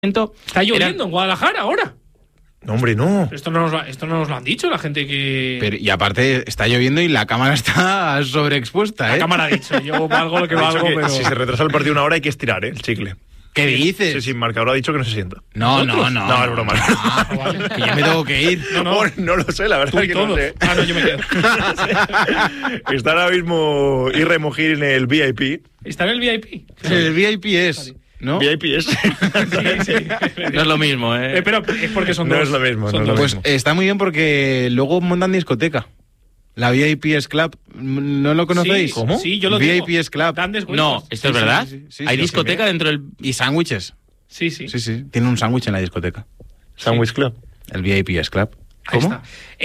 Está lloviendo en Guadalajara ahora. No, hombre, no. Esto no nos lo han dicho la gente que... Pero, y aparte está lloviendo y la cámara está sobreexpuesta, La cámara ha dicho, yo valgo lo que valgo, pero... Si se retrasa el partido una hora hay que estirar, el chicle. ¿Qué dices? Sí, sin marcador ha dicho que no se sienta. No, No, es broma. Vale. Que yo me tengo que ir. No lo sé, la verdad es que todos. no sé. No, yo me quedo. Está ahora mismo Irre Mujir en el VIP. ¿Está en el VIP? El VIP es... ¿no? VIP es. Sí. No es lo mismo, ¿eh? Pero es porque son No dos. es lo mismo, Son no es lo dos. mismo. Pues está muy bien porque luego montan discoteca. La VIP es Club. ¿No lo conocéis? Sí, ¿cómo? Sí, yo lo digo. VIP es Club. Dan descuentos. No, ¿esto es verdad? Sí, ¿Hay sí, discoteca dentro del...? Y sándwiches. Sí. Sí. Tiene un sándwich en la discoteca. Sandwich Club. El VIP es Club. Ahí está.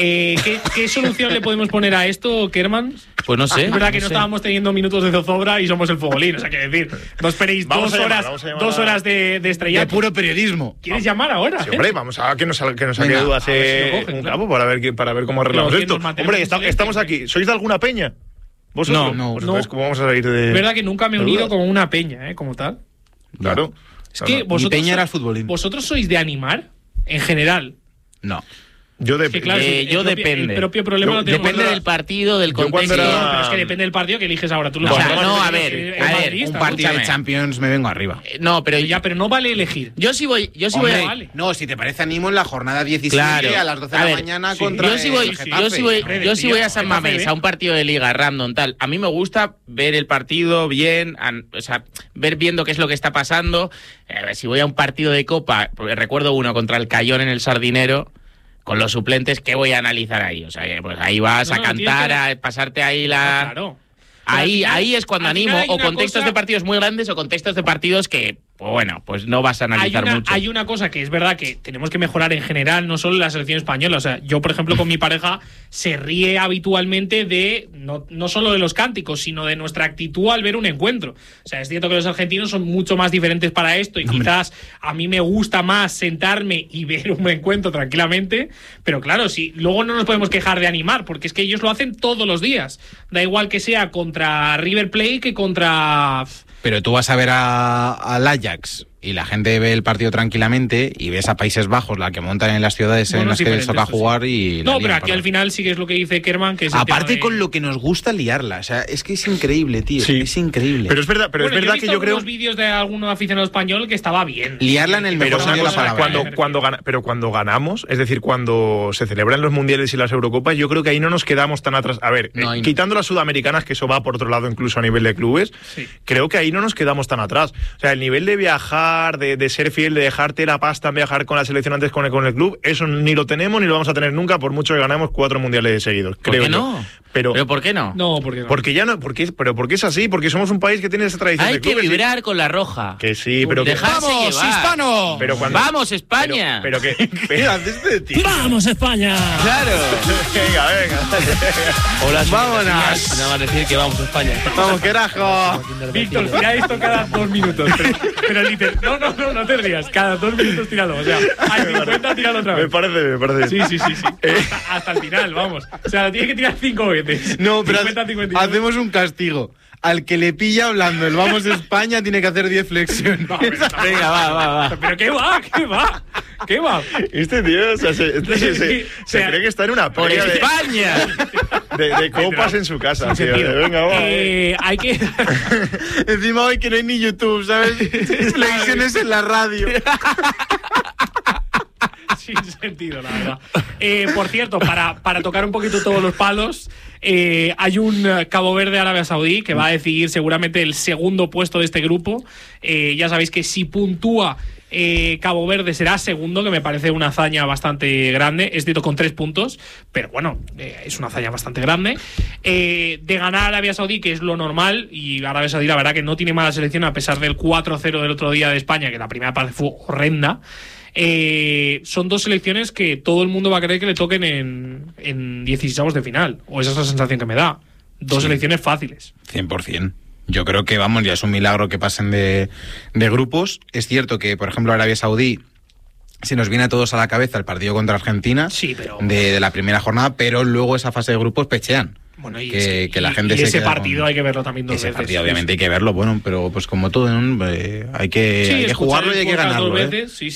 ¿Qué solución le podemos poner a esto, Kerman? Pues no sé. Es verdad que no sé. estábamos teniendo minutos de zozobra y somos el fogolín. O sea, que decir, no esperéis Vamos a llamar dos horas de De estrellato. puro periodismo. ¿Quieres llamar ahora? Sí, hombre, vamos a que nos saque Venga, dudas a ver si lo cogen, un claro. cabo para ver cómo arreglamos Pero que esto. nos mantenemos Hombre, en silencio. estamos aquí. ¿Sois de alguna peña? ¿Vosotros? No. Pues entonces, ¿cómo vamos a salir de...? Es verdad que nunca me he de unido dudas? como una peña, como tal. Claro. Es que Mi vosotros, peña era futbolín. ¿Vosotros sois de animar? En general. No. Yo de... Que claro, yo depende. El propio problema Yo- lo tenemos. Depende del partido, del Yo cuando contexto. era- Pero es que depende del partido que eliges ahora. Tú lo O sea, sabes. no, a Eres ver, madridista, Un ¿no? partido de Escúchame. Champions me vengo arriba. No, pero Ya, pero no vale elegir. yo sí voy Hombre, a... vale. no, si te parece animo en la jornada 17 Claro. a las 12 de A la ver, mañana sí. contra Yo sí voy, el sí, Getafe. yo sí voy, Hombre, yo sí voy a tío, San Getafe, Mamés, ¿eh? a un partido de liga random tal. A mí me gusta ver el partido bien, o sea, ver viendo qué es lo que está pasando. Si voy a un partido de Copa, porque recuerdo uno contra el Cayón en el Sardinero, con los suplentes, ¿qué voy a analizar ahí? O sea, pues ahí vas a cantar, a pasarte ahí la... Claro. Ahí es cuando al final animo, hay o una contextos cosa- de partidos muy grandes o contextos de partidos que, pues bueno, pues no vas a analizar mucho. Hay una cosa que es verdad que tenemos que mejorar en general, no solo en la selección española. O sea, yo, por ejemplo, con mi pareja se ríe habitualmente de no solo de los cánticos, sino de nuestra actitud al ver un encuentro. O sea, es cierto que los argentinos son mucho más diferentes para esto y quizás a mí me gusta más sentarme y ver un encuentro tranquilamente, pero claro, sí, luego no nos podemos quejar de animar, porque es que ellos lo hacen todos los días. Da igual que sea contra River Plate que contra... Pero tú vas a ver al Ajax y la gente ve el partido tranquilamente y ves a Países Bajos, la que montan en las ciudades en Bueno, las es que les diferente, toca esto sí. jugar y... No, la pero lían aquí parda. al final sí que es lo que dice Kerman, que es el Aparte tema de- con lo que nos gusta liarla, o sea, es que es increíble, tío, Sí. es increíble. Pero es verdad, Bueno, es verdad he que visto yo creo... algunos vídeos de algún aficionado español que estaba bien. Liarla en el Pero mejor una sentido de la cosa, palabra. cuando ganamos, es decir, cuando se celebran los mundiales y las Eurocopas, yo creo que ahí no nos quedamos tan atrás. A ver, No, ahí no. quitando las sudamericanas, que eso va por otro lado incluso a nivel de clubes, Sí. creo que ahí no nos quedamos tan atrás. O sea, el nivel de viajar, de ser fiel, de dejarte la pasta en viajar con la selección antes con el club, eso ni lo tenemos ni lo vamos a tener nunca, por mucho que ganemos 4 mundiales seguidos. ¿Por creo qué yo. no? Pero ¿Por qué no? No, porque no. porque ya no, pero porque es así, porque somos un país que tiene esa tradición Hay de que clubes y- vibrar con la roja. Que sí, pero que Dejarse llevar. pero cuando- ¡Vamos, España! pero que antes de ti. ¡Vamos, España! ¡Claro! Venga. Hola, ¡Vámonos! Nada más decir que vamos a España. ¡Vamos, carajo! Víctor, tira esto cada 2 minutos. Pero dices, no te rías. Cada 2 minutos tíralo. O sea, al 50 tíralo otra Me vez. parece. Sí. Hasta el final, vamos. O sea, lo tienes que tirar 5 veces. No, pero 50. hacemos un castigo. Al que le pilla hablando el Vamos a España tiene que hacer 10 flexiones. No, pero no. Venga, va. Pero ¿qué va? Este tío, o sea, se sea, cree que está en una ¡Por pelea España! de copas en su casa. Sin tío. sentido. Venga, va. Hay que... Encima hoy que no hay ni YouTube, ¿sabes? Flexiones en la radio. Sin sentido, la verdad. Por cierto, para tocar un poquito todos los palos, hay un Cabo Verde-Arabia Saudí que va a decidir seguramente el segundo puesto de este grupo. Ya sabéis que si puntúa Cabo Verde será segundo, que me parece una hazaña bastante grande. Es cierto, con 3 puntos, pero bueno, es una hazaña bastante grande. De ganar a Arabia Saudí, que es lo normal, y Arabia Saudí la verdad que no tiene mala selección a pesar del 4-0 del otro día de España, que la primera parte fue horrenda. Son dos selecciones que todo el mundo va a creer que le toquen en 16avos de final, o esa es la sensación que me da. Dos selecciones fáciles. 100%. Yo creo que, vamos, ya es un milagro que pasen de grupos. Es cierto que, por ejemplo, Arabia Saudí se nos viene a todos a la cabeza el partido contra Argentina Sí, pero... de la primera jornada, pero luego esa fase de grupos pechean. Bueno, y que la gente y se ese queda partido con- hay que verlo también dos Ese veces. partido obviamente hay que verlo, bueno, pero pues como todo, ¿no? hay que Sí, jugarlo y hay que escuchar el podcast ganarlo. dos ¿eh? veces, sí,